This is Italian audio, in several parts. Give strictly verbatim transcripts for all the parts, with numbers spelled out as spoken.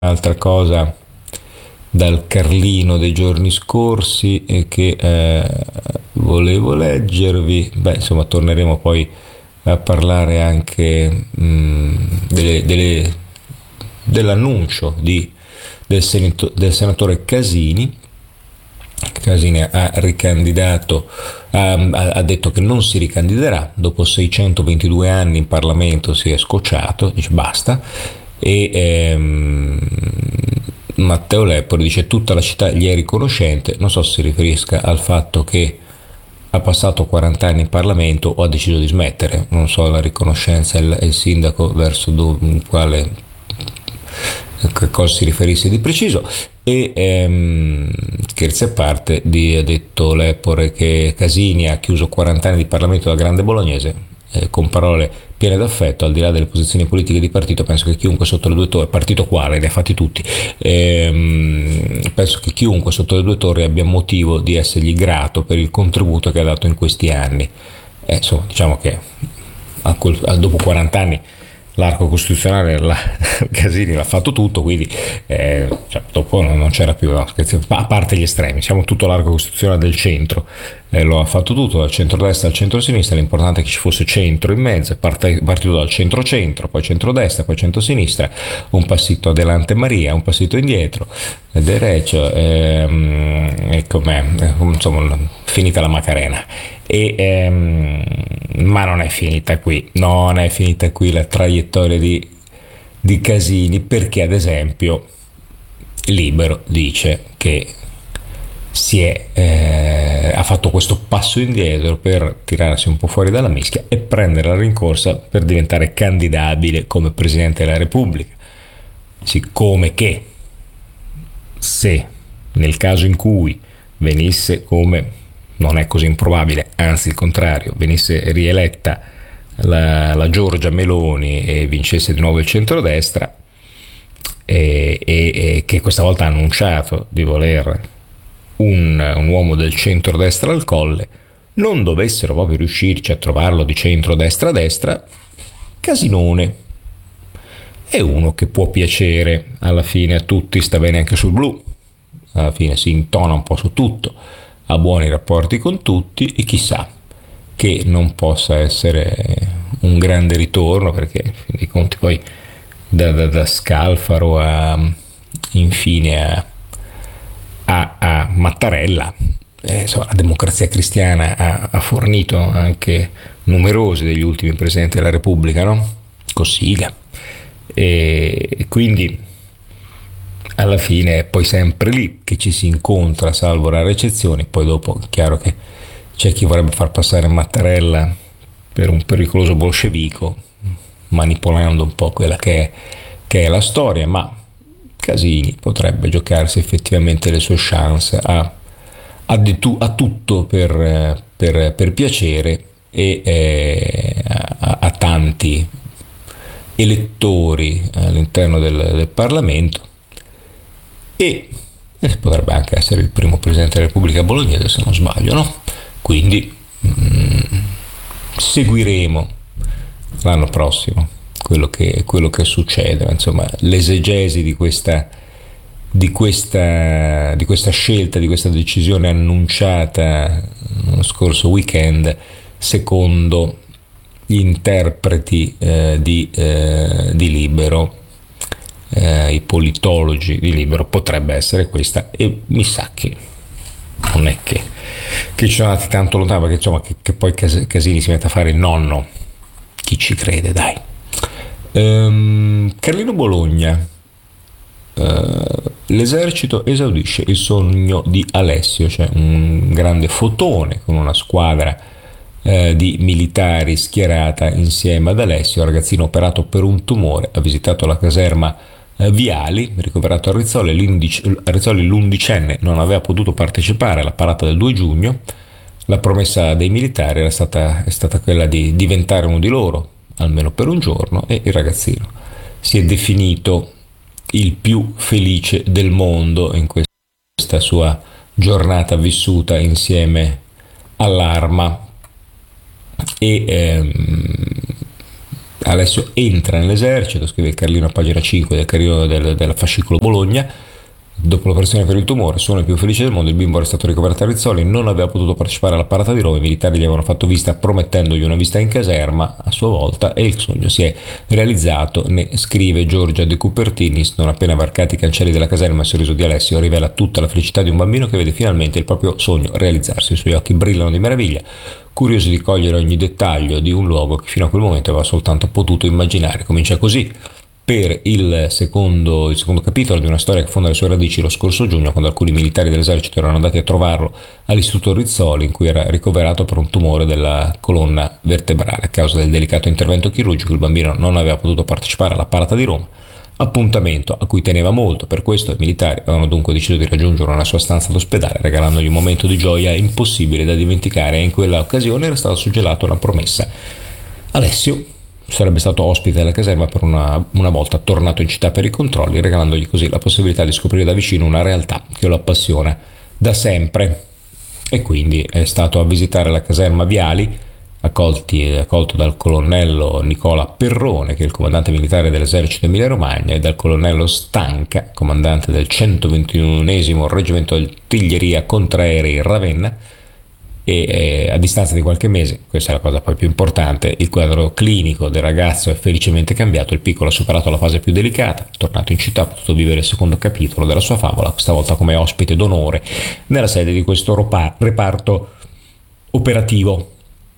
Altra cosa dal Carlino dei giorni scorsi e che eh, volevo leggervi. Beh, insomma, torneremo poi a parlare anche mh, delle, delle, dell'annuncio di, del, senato, del senatore Casini. Casini ha ricandidato, ha, ha detto che non si ricandiderà, dopo seicentoventidue anni in Parlamento si è scocciato, dice basta, e ehm, Matteo Lepori dice tutta la città gli è riconoscente, non so se si riferisca al fatto che ha passato quaranta anni in Parlamento o ha deciso di smettere, non so la riconoscenza il, il sindaco verso dove, quale che cosa si riferisse di preciso. E ehm, scherzi a parte, di, ha detto Lepore che Casini ha chiuso quaranta anni di Parlamento da grande bolognese, eh, con parole piene d'affetto, al di là delle posizioni politiche di partito. Penso che chiunque sotto le due torri, partito quale, ne ha fatti tutti, ehm, penso che chiunque sotto le due torri abbia motivo di essergli grato per il contributo che ha dato in questi anni. Eh, insomma, diciamo che a quel, a dopo quaranta anni l'arco costituzionale la, Casini l'ha fatto tutto, quindi eh, cioè, dopo non, non c'era più, no, a parte gli estremi, siamo tutto l'arco costituzionale del centro, eh, lo ha fatto tutto dal centro-destra al centro-sinistra. L'importante è che ci fosse centro in mezzo, è partito dal centro-centro, poi centro-destra, poi centro-sinistra, un passito adelante Maria, un passito indietro, derecho, ehm, e com'è, insomma, finita la Macarena. E, ehm, ma non è finita qui, non è finita qui la traiettoria di, di Casini, perché ad esempio Libero dice che si è, eh, ha fatto questo passo indietro per tirarsi un po' fuori dalla mischia e prendere la rincorsa per diventare candidabile come Presidente della Repubblica. Siccome che se nel caso in cui venisse, come non è così improbabile, anzi il contrario, venisse rieletta la, la Giorgia Meloni e vincesse di nuovo il centrodestra, e, e, e che questa volta ha annunciato di voler un, un uomo del centrodestra al Colle, non dovessero proprio riuscirci a trovarlo di centrodestra-destra, Casinone è uno che può piacere alla fine a tutti, sta bene anche sul blu, alla fine si intona un po' su tutto, ha buoni rapporti con tutti, e chissà che non possa essere un grande ritorno, perché in fin dei conti poi da, da, da Scalfaro a infine a, a, a Mattarella, eh, insomma, la Democrazia Cristiana ha, ha fornito anche numerosi degli ultimi presidenti della Repubblica, no? Cossiga, e, e quindi alla fine è poi sempre lì che ci si incontra, salvo rare eccezioni. Poi dopo è chiaro che c'è chi vorrebbe far passare Mattarella per un pericoloso bolscevico, manipolando un po' quella che è, che è la storia, ma Casini potrebbe giocarsi effettivamente le sue chance, a, a, di tu, a tutto per, per, per piacere, e eh, a, a tanti elettori all'interno del, del Parlamento, e potrebbe anche essere il primo Presidente della Repubblica bolognese, se non sbaglio, no? Quindi mh, seguiremo l'anno prossimo quello che, quello che succede, insomma, l'esegesi di questa, di questa, di questa scelta, di questa decisione annunciata lo scorso weekend, secondo gli interpreti eh, di, eh, di Libero, Eh, i politologi di Libero, potrebbe essere questa, e mi sa che non è che, che ci sono andati tanto lontano, perché insomma che, che poi Casini si mette a fare il nonno, chi ci crede, dai. ehm, Carlino Bologna, eh, l'esercito esaudisce il sogno di Alessio, cioè un grande fotone con una squadra eh, di militari schierata insieme ad Alessio, ragazzino operato per un tumore, ha visitato la caserma Viali, ricoverato a Rizzoli. Rizzoli, l'undicenne, non aveva potuto partecipare alla parata del due giugno. La promessa dei militari era stata, è stata quella di diventare uno di loro, almeno per un giorno, e il ragazzino si è definito il più felice del mondo in questa sua giornata vissuta insieme all'arma. E ehm, Alessio entra nell'esercito, scrive il Carlino a pagina cinque del Carlino del, del fascicolo Bologna. Dopo l'operazione per il tumore, sono il più felice del mondo, il bimbo era stato ricoverato a Rizzoli, non aveva potuto partecipare alla parata di Roma, i militari gli avevano fatto visita promettendogli una visita in caserma a sua volta e il sogno si è realizzato, ne scrive Giorgia De Cupertinis. Non appena varcati i cancelli della caserma, il sorriso di Alessio rivela tutta la felicità di un bambino che vede finalmente il proprio sogno realizzarsi, i suoi occhi brillano di meraviglia, curiosi di cogliere ogni dettaglio di un luogo che fino a quel momento aveva soltanto potuto immaginare. Comincia così per il secondo, il secondo capitolo di una storia che fonda le sue radici lo scorso giugno, quando alcuni militari dell'esercito erano andati a trovarlo all'istituto Rizzoli, in cui era ricoverato per un tumore della colonna vertebrale. A causa del delicato intervento chirurgico il bambino non aveva potuto partecipare alla parata di Roma, appuntamento a cui teneva molto. Per questo i militari avevano dunque deciso di raggiungere una sua stanza d'ospedale, regalandogli un momento di gioia impossibile da dimenticare, e in quella occasione era stata suggellata una promessa. Alessio sarebbe stato ospite della caserma per una, una volta tornato in città per i controlli, regalandogli così la possibilità di scoprire da vicino una realtà che lo appassiona da sempre. E quindi è stato a visitare la caserma Viali, accolti, accolto dal colonnello Nicola Perrone, che è il comandante militare dell'esercito Emilia Romagna, e dal colonnello Stanca, comandante del centoventunesimo reggimento artiglieria contraerei Ravenna. E eh, a distanza di qualche mese, questa è la cosa poi più importante, il quadro clinico del ragazzo è felicemente cambiato, il piccolo ha superato la fase più delicata, tornato in città ha potuto vivere il secondo capitolo della sua favola, questa volta come ospite d'onore nella sede di questo reparto operativo.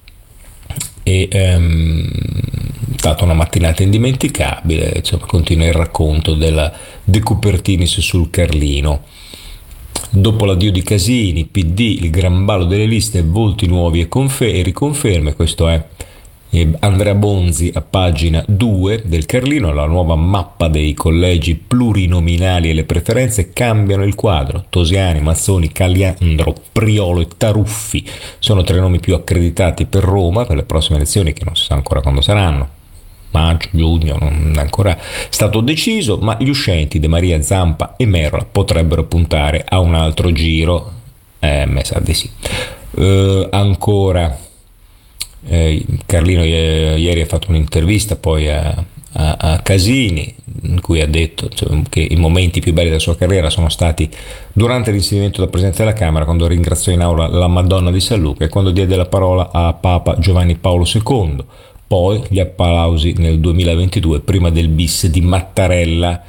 E ehm, è stata una mattinata indimenticabile, insomma, continua il racconto della De Cupertinis sul Carlino. Dopo l'addio di Casini, P D, il gran ballo delle liste, volti nuovi e, confer- e riconferme, questo è Andrea Bonzi a pagina due del Carlino. La nuova mappa dei collegi plurinominali e le preferenze cambiano il quadro. Tosiani, Mazzoni, Caliandro, Priolo e Taruffi sono tre nomi più accreditati per Roma per le prossime elezioni, che non si sa ancora quando saranno. Maggio, giugno, non è ancora stato deciso, ma gli uscenti De Maria, Zampa e Merola potrebbero puntare a un altro giro. Eh, me sa di sì. Eh, ancora, eh, Carlino ieri ha fatto un'intervista poi a, a, a Casini, in cui ha detto, cioè, che i momenti più belli della sua carriera sono stati durante l'insediamento da Presidente della Camera, quando ringraziò in aula la Madonna di San Luca e quando diede la parola a Papa Giovanni Paolo secondo. Poi gli applausi nel duemilaventidue, prima del bis di Mattarella.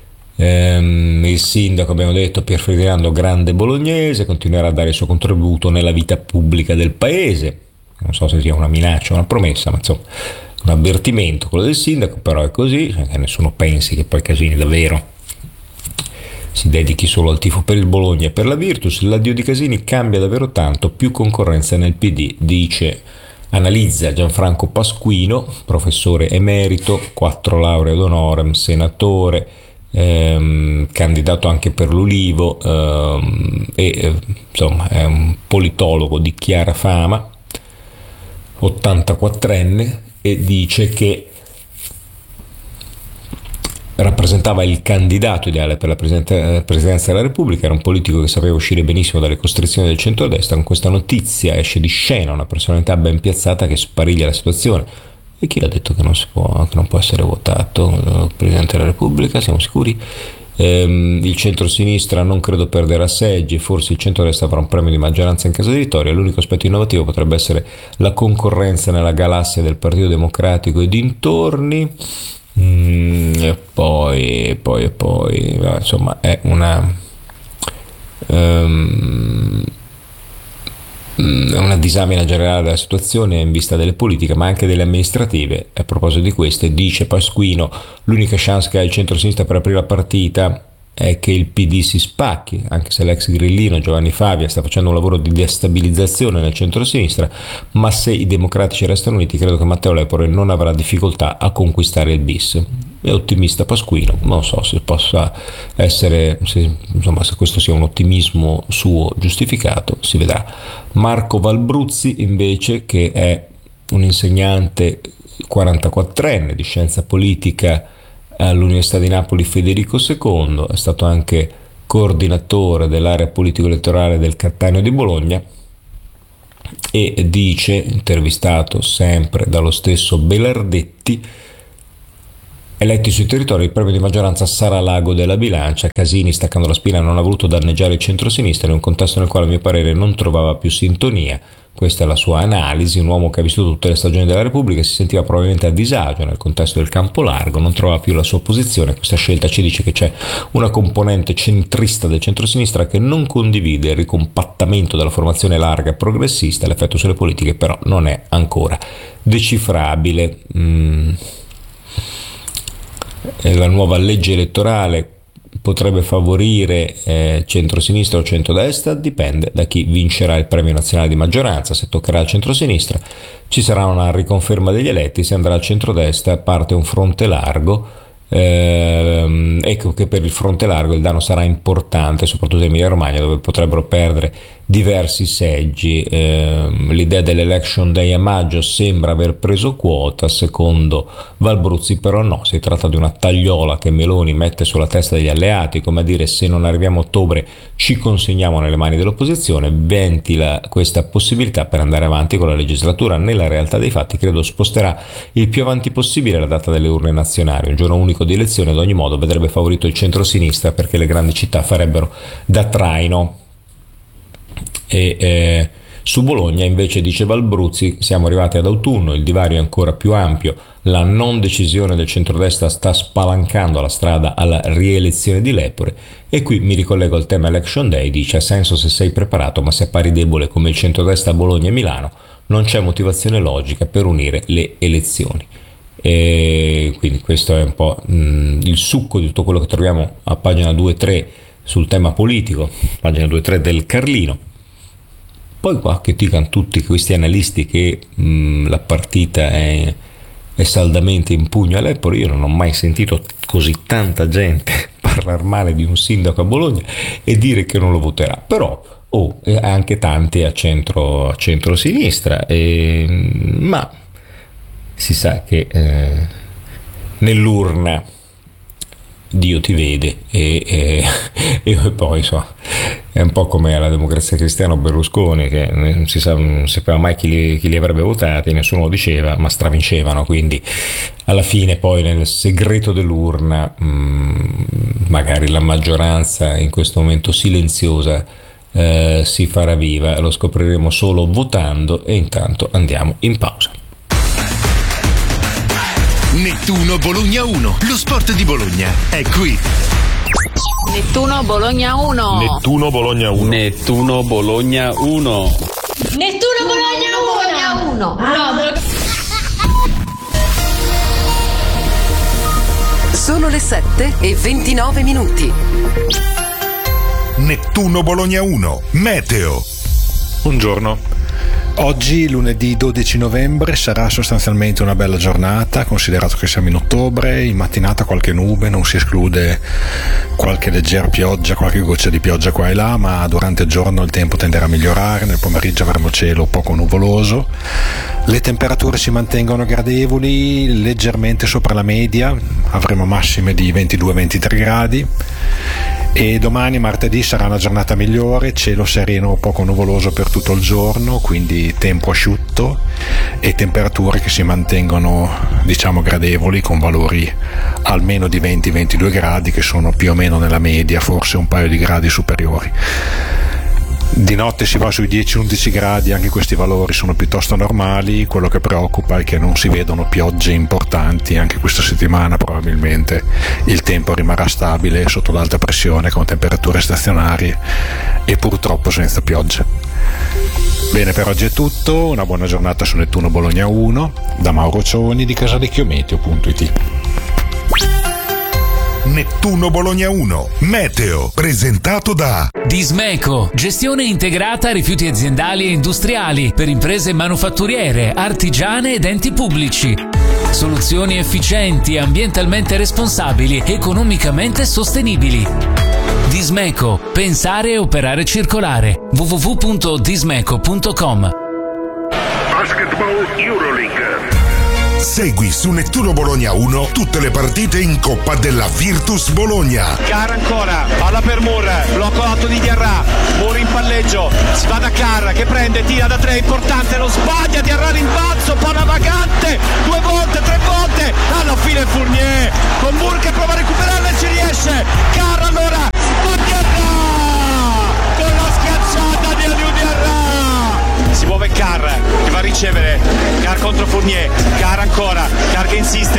Ehm, il sindaco, abbiamo detto, Pier Ferdinando, grande bolognese, continuerà a dare il suo contributo nella vita pubblica del paese. Non so se sia una minaccia o una promessa, ma insomma un avvertimento quello del sindaco, però è così, che nessuno pensi che poi Casini davvero si dedichi solo al tifo per il Bologna e per la Virtus. L'addio di Casini cambia davvero tanto, più concorrenza nel P D, dice analizza Gianfranco Pasquino, professore emerito, quattro lauree ad honorem, senatore, ehm, candidato anche per l'Ulivo, ehm, e eh, insomma è un politologo di chiara fama, ottantaquattrenne, e dice che rappresentava il candidato ideale per la presidenza della Repubblica, era un politico che sapeva uscire benissimo dalle costrizioni del centrodestra. Con questa notizia esce di scena una personalità ben piazzata che spariglia la situazione. E chi l'ha detto che non, si può, che non può essere votato Presidente della Repubblica? Siamo sicuri? Ehm, il centro-sinistra non credo perderà seggi, forse il centro-destra avrà un premio di maggioranza in caso di vittoria. L'unico aspetto innovativo potrebbe essere la concorrenza nella galassia del Partito Democratico e dintorni. Mm, e poi e poi e poi insomma è una um, una disamina generale della situazione in vista delle politiche ma anche delle amministrative. A proposito di queste, dice Pasquino, l'unica chance che ha il centro-sinistra per aprire la partita è che il P D si spacchi, anche se l'ex grillino Giovanni Favia sta facendo un lavoro di destabilizzazione nel centro-sinistra, ma se i democratici restano uniti credo che Matteo Lepore non avrà difficoltà a conquistare il bis. È ottimista Pasquino, non so se possa essere, se, insomma, se questo sia un ottimismo suo giustificato, si vedrà. Marco Valbruzzi invece, che è un insegnante quarantaquattrenne di scienza politica all'Università di Napoli Federico secondo, è stato anche coordinatore dell'area politico-elettorale del Cattaneo di Bologna, e dice, intervistato sempre dallo stesso Belardetti, eletti sui territori, il premio di maggioranza sarà l'ago della bilancia. Casini, staccando la spina, non ha voluto danneggiare il centro-sinistra in un contesto nel quale a mio parere non trovava più sintonia. Questa è la sua analisi. Un uomo che ha vissuto tutte le stagioni della Repubblica si sentiva probabilmente a disagio nel contesto del campo largo, non trovava più la sua posizione. Questa scelta ci dice che c'è una componente centrista del centrosinistra che non condivide il ricompattamento della formazione larga e progressista. L'effetto sulle politiche però non è ancora decifrabile. Mm. La nuova legge elettorale potrebbe favorire eh, centrosinistra o centrodestra, dipende da chi vincerà il premio nazionale di maggioranza. Se toccherà al centrosinistra ci sarà una riconferma degli eletti, se andrà al centrodestra parte un fronte largo. Eh, ecco che per il fronte largo il danno sarà importante, soprattutto in Emilia Romagna, dove potrebbero perdere diversi seggi. Eh, l'idea dell'election day a maggio sembra aver preso quota, secondo Valbruzzi però no, si tratta di una tagliola che Meloni mette sulla testa degli alleati, come a dire: se non arriviamo a ottobre ci consegniamo nelle mani dell'opposizione. Ventila questa possibilità per andare avanti con la legislatura. Nella realtà dei fatti credo sposterà il più avanti possibile la data delle urne nazionali. Un giorno unico di elezione ad ogni modo vedrebbe favorito il centro-sinistra, perché le grandi città farebbero da traino. E eh, su Bologna invece, dice Valbruzzi, siamo arrivati ad autunno, il divario è ancora più ampio, la non decisione del centrodestra sta spalancando la strada alla rielezione di Lepore. E qui mi ricollego al tema election day. Dice: ha senso se sei preparato, ma se appari debole come il centrodestra a Bologna e Milano non c'è motivazione logica per unire le elezioni. E quindi questo è un po' mh, il succo di tutto quello che troviamo a pagina due e tre sul tema politico, pagina due e tre del Carlino. Poi qua che dicono tutti questi analisti che mh, la partita è, è saldamente in pugno a Lepore. Io non ho mai sentito così tanta gente parlare male di un sindaco a Bologna e dire che non lo voterà, però oh, anche tanti a centro, a centro-sinistra, e, ma si sa che eh, nell'urna Dio ti vede e, e, e poi insomma è un po' come la Democrazia Cristiana Berlusconi, che non si, sa, non sapeva mai chi li, chi li avrebbe votati, nessuno lo diceva, ma stravincevano. Quindi alla fine poi nel segreto dell'urna mh, magari la maggioranza in questo momento silenziosa eh, si farà viva. Lo scopriremo solo votando, e intanto andiamo in pausa. Nettuno Bologna uno, lo sport di Bologna è qui. Nettuno Bologna uno. Nettuno Bologna uno. Nettuno Bologna uno. Nettuno Bologna uno. No. Sono le sette e ventinove minuti. Nettuno Bologna uno, meteo. Buongiorno. Oggi, lunedì dodici novembre, sarà sostanzialmente una bella giornata, considerato che siamo in ottobre. In mattinata qualche nube, non si esclude qualche leggera pioggia, qualche goccia di pioggia qua e là, ma durante il giorno il tempo tenderà a migliorare. Nel pomeriggio avremo cielo poco nuvoloso. Le temperature si mantengono gradevoli, leggermente sopra la media, avremo massime di ventidue ventitré gradi. E domani, martedì, sarà una giornata migliore, cielo sereno poco nuvoloso per tutto il giorno, quindi tempo asciutto e temperature che si mantengono, diciamo, gradevoli, con valori almeno di venti ventidue gradi, che sono più o meno nella media, forse un paio di gradi superiori. Di notte si va sui dieci undici gradi, anche questi valori sono piuttosto normali. Quello che preoccupa è che non si vedono piogge importanti. Anche questa settimana probabilmente il tempo rimarrà stabile sotto l'alta pressione, con temperature stazionarie e purtroppo senza piogge. Bene, per oggi è tutto. Una buona giornata su Nettuno Bologna uno da Mauro Cioni di casalecchiometeo punto it. Nettuno Bologna uno, meteo, presentato da Dismeco, gestione integrata rifiuti aziendali e industriali per imprese manufatturiere, artigiane ed enti pubblici. Soluzioni efficienti, ambientalmente responsabili, economicamente sostenibili. Dismeco, pensare e operare circolare. w w w punto dismeco punto com. Basketball Euroleague. Segui su Nettuno Bologna uno tutte le partite in Coppa della Virtus Bologna. Gara ancora, palla per Moore, blocco alto di Diarra, Moore in palleggio. palleggio, si va da Carr che prende, tira da tre, importante, lo sbaglia di errare in balzo, palla vagante, due volte, tre volte, alla fine Fournier, con Moore che prova a recuperarla e ci riesce, Carr allora, Diarra, con la schiacciata di Aliou Diarra, si muove Carr, che va a ricevere, Carr contro Fournier, Carr ancora, Carr che insiste,